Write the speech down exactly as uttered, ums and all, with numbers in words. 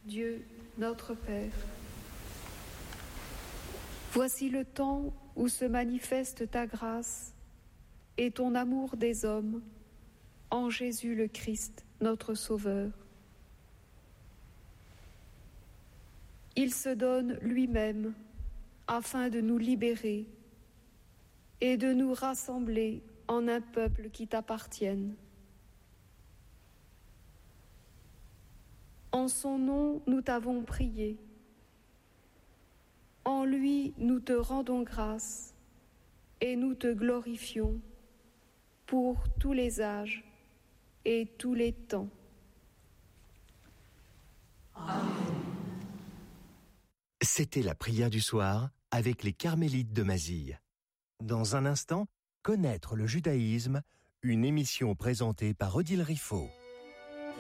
Dieu, notre Père. Voici le temps où se manifeste ta grâce et ton amour des hommes en Jésus le Christ, notre Sauveur. Il se donne lui-même afin de nous libérer et de nous rassembler en un peuple qui t'appartienne. En son nom, nous t'avons prié. En lui, nous te rendons grâce et nous te glorifions pour tous les âges et tous les temps. Amen. C'était la prière du soir avec les Carmélites de Mazille. Dans un instant, connaître le judaïsme, une émission présentée par Odile Riffaut.